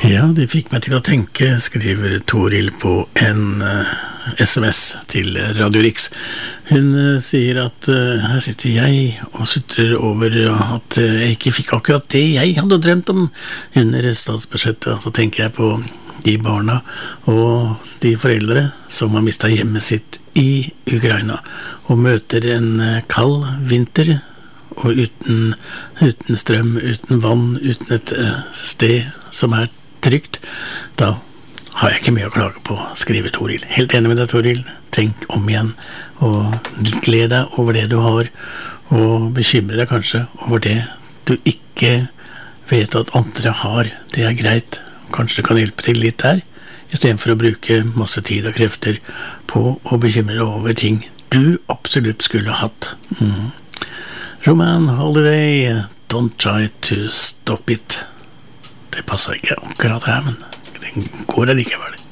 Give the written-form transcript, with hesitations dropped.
Ja, det fikk meg til å tenke, skriver Toril på en SMS til Radio Rix. Hun sier at her sitter jeg og sutrer over at jeg ikke fikk akkurat det jeg hadde drømt om under statsbudsjettet. Så tenker jeg på de barna og de foreldre som har mistet hjemmet sitt i Ukraina og møter en kald vinter og uten strøm, uten vann, uten et sted som er trygt. Da har jeg ikke mye å klage på, skriver Toril. Helt enig med deg, Toril. Tenk om igjen, og gled deg over det du har, og bekymre deg kanskje over det du ikke vet at andre har. Det er greit. Kanskje det kan hjelpe til litt der, i stedet for å bruke masse tid og krefter på å bekymre deg over ting du absolutt skulle hatt. Roman Holiday, Don't Try to Stop It. Det passer ikke akkurat her, men det går allikevel.